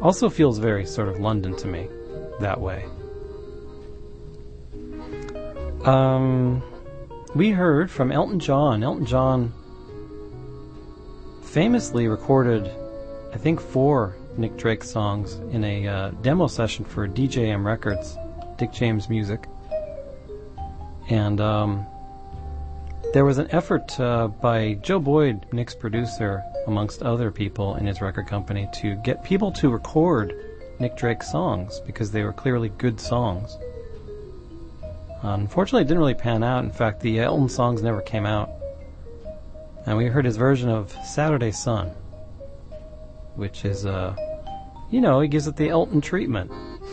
Also feels very sort of London to me, that way. We heard from Elton John. Elton John famously recorded, I think, 4 Nick Drake songs in a demo session for DJM Records, Dick James Music. And there was an effort by Joe Boyd, Nick's producer, amongst other people in his record company, to get people to record Nick Drake songs because they were clearly good songs. Unfortunately, it didn't really pan out. In fact, the Elton songs never came out. And we heard his version of Saturday Sun, which is, he gives it the Elton treatment.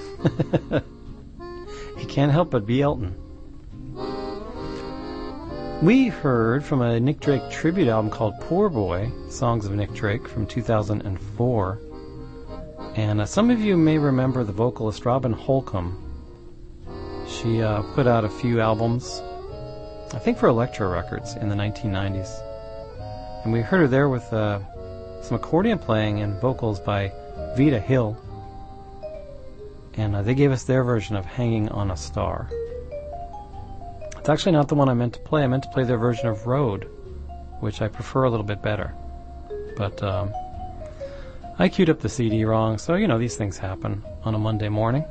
He can't help but be Elton. We heard from a Nick Drake tribute album called Poor Boy, Songs of Nick Drake, from 2004. And some of you may remember the vocalist Robin Holcomb. She put out a few albums, I think for Elektra Records, in the 1990s. And we heard her there with some accordion playing and vocals by Vita Hill. And they gave us their version of Hanging on a Star. It's actually not the one I meant to play. I meant to play their version of Road, which I prefer a little bit better. But I queued up the CD wrong, so these things happen on a Monday morning.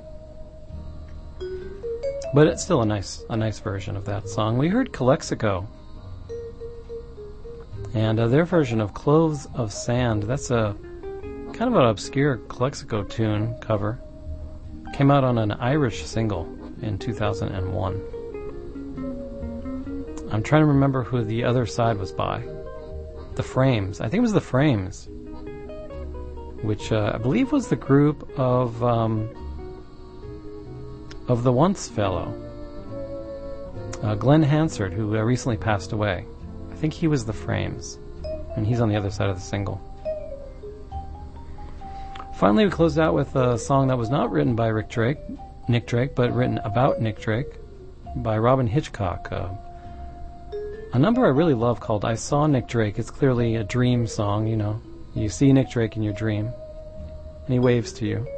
But it's still a nice version of that song. We heard Calexico, and their version of Clothes of Sand. That's a kind of an obscure Calexico tune cover. Came out on an Irish single in 2001. I'm trying to remember who the other side was by. The Frames. I think it was The Frames, which I believe was the group of the Once fellow, Glenn Hansard, who recently passed away. I think he was The Frames, and he's on the other side of the single. Finally, we closed out with a song that was not written by Nick Drake, but written about Nick Drake by Robin Hitchcock. A number I really love called I Saw Nick Drake. It's clearly a dream song, You see Nick Drake in your dream, and he waves to you.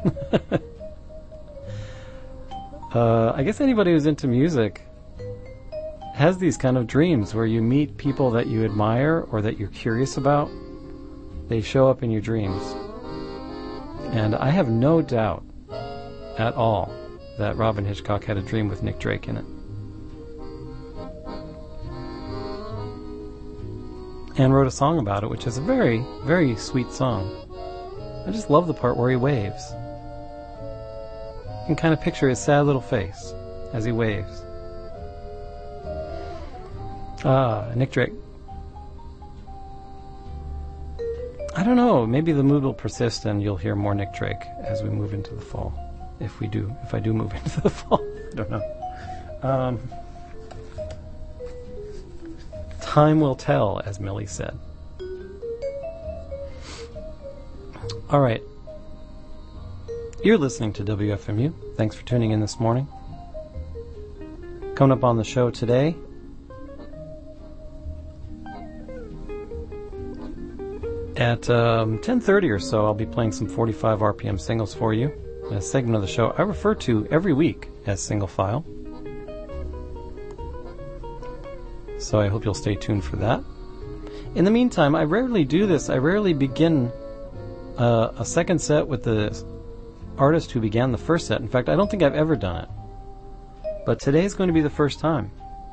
I guess anybody who's into music has these kind of dreams where you meet people that you admire or that you're curious about. They show up in your dreams. And I have no doubt at all that Robin Hitchcock had a dream with Nick Drake in it. And wrote a song about it, which is a very, very sweet song. I just love the part where he waves. You can kind of picture his sad little face as he waves. Nick Drake. I don't know, maybe the mood will persist and you'll hear more Nick Drake as we move into the fall. If I do move into the fall. I don't know. Time will tell, as Millie said. All right. You're listening to WFMU. Thanks for tuning in this morning. Coming up on the show today, at 10:30 or so, I'll be playing some 45 RPM singles for you. A segment of the show I refer to every week as Single File. So I hope you'll stay tuned for that. In the meantime, I rarely do this. I rarely begin a second set with the artist who began the first set. In fact, I don't think I've ever done it. But today's going to be the first time.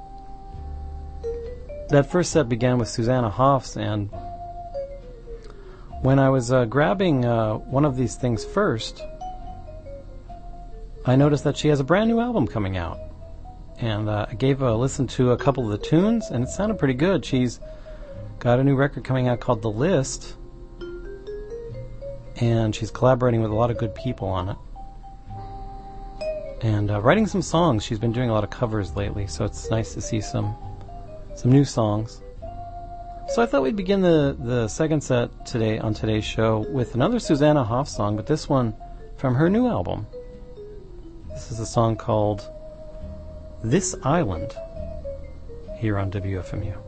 That first set began with Susanna Hoffs, and when I was grabbing one of these things first, I noticed that she has a brand new album coming out. And I gave a listen to a couple of the tunes, and it sounded pretty good. She's got a new record coming out called The List, and she's collaborating with a lot of good people on it. And writing some songs. She's been doing a lot of covers lately, so it's nice to see some new songs. So I thought we'd begin the second set today on today's show with another Susanna Hoffs song, but this one from her new album. This is a song called This Island, here on WFMU.